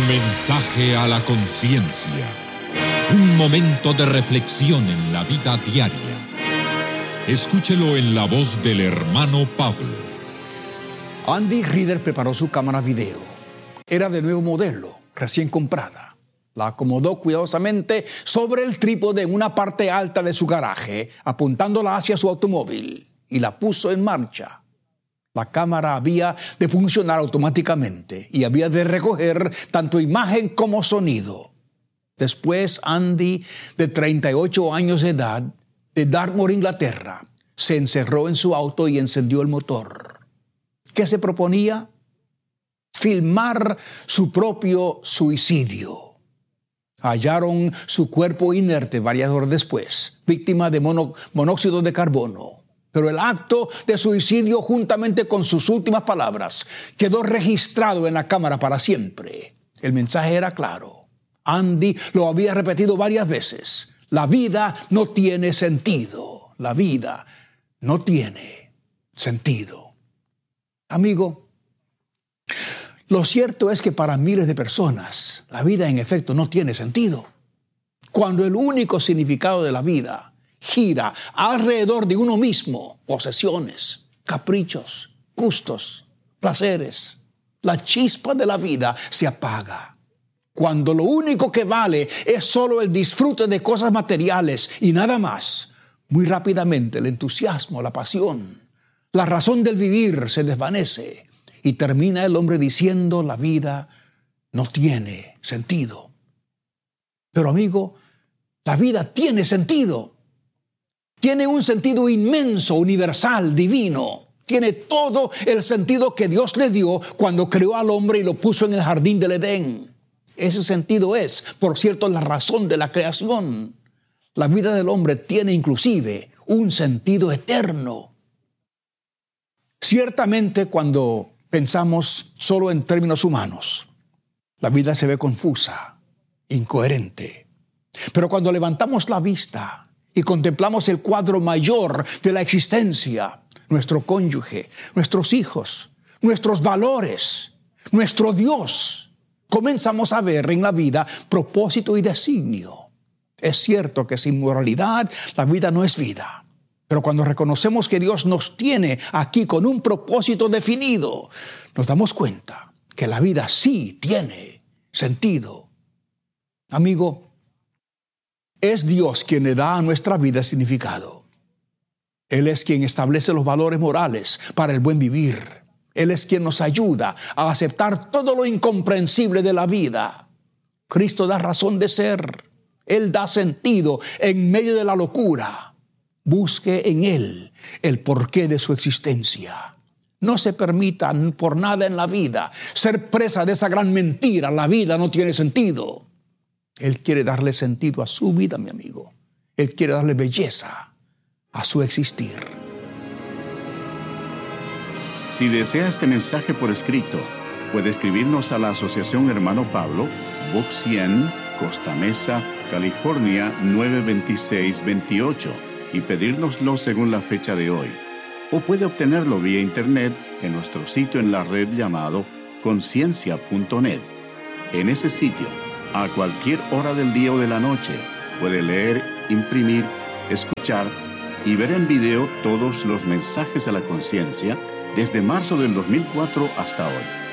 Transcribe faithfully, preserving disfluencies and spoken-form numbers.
Mensaje a la conciencia. Un momento de reflexión en la vida diaria. Escúchelo en la voz del hermano Pablo. Andy Reader preparó su cámara video. Era de nuevo modelo, recién comprada. La acomodó cuidadosamente sobre el trípode en una parte alta de su garaje, apuntándola hacia su automóvil, y la puso en marcha. La cámara había de funcionar automáticamente y había de recoger tanto imagen como sonido. Después, Andy, de treinta y ocho años de edad, de Dartmoor, Inglaterra, se encerró en su auto y encendió el motor. ¿Qué se proponía? Filmar su propio suicidio. Hallaron su cuerpo inerte varias horas después, víctima de mono, monóxido de carbono. Pero el acto de suicidio, juntamente con sus últimas palabras, quedó registrado en la cámara para siempre. El mensaje era claro. Andy lo había repetido varias veces. La vida no tiene sentido. La vida no tiene sentido. Amigo, lo cierto es que para miles de personas, la vida en efecto no tiene sentido. Cuando el único significado de la vida gira alrededor de uno mismo, posesiones, caprichos, gustos, placeres, la chispa de la vida se apaga. Cuando lo único que vale es solo el disfrute de cosas materiales y nada más, muy rápidamente el entusiasmo, la pasión, la razón del vivir se desvanece y termina el hombre diciendo: la vida no tiene sentido. Pero amigo, la vida tiene sentido. Tiene un sentido inmenso, universal, divino. Tiene todo el sentido que Dios le dio cuando creó al hombre y lo puso en el jardín del Edén. Ese sentido es, por cierto, la razón de la creación. La vida del hombre tiene inclusive un sentido eterno. Ciertamente, cuando pensamos solo en términos humanos, la vida se ve confusa, incoherente. Pero cuando levantamos la vista y contemplamos el cuadro mayor de la existencia, nuestro cónyuge, nuestros hijos, nuestros valores, nuestro Dios, comenzamos a ver en la vida propósito y designio. Es cierto que sin moralidad la vida no es vida. Pero cuando reconocemos que Dios nos tiene aquí con un propósito definido, nos damos cuenta que la vida sí tiene sentido. Amigo, es Dios quien le da a nuestra vida significado. Él es quien establece los valores morales para el buen vivir. Él es quien nos ayuda a aceptar todo lo incomprensible de la vida. Cristo da razón de ser. Él da sentido en medio de la locura. Busque en Él el porqué de su existencia. No se permita por nada en la vida ser presa de esa gran mentira: la vida no tiene sentido. Él quiere darle sentido a su vida, mi amigo. Él quiere darle belleza a su existir. Si desea este mensaje por escrito, puede escribirnos a la Asociación Hermano Pablo, Box cien, Costa Mesa, California nueve veintiséis veintiocho, y pedírnoslo según la fecha de hoy. O puede obtenerlo vía internet en nuestro sitio en la red llamado conciencia punto net. En ese sitio, a cualquier hora del día o de la noche, puede leer, imprimir, escuchar y ver en video todos los mensajes a la conciencia desde marzo del dos mil cuatro hasta hoy.